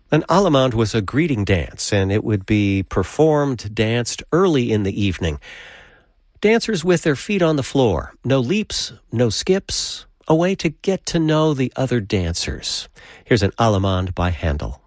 An allemande was a greeting dance, and it would be danced early in the evening. Dancers with their feet on the floor. No leaps, no skips. A way to get to know the other dancers. Here's an allemande by Handel.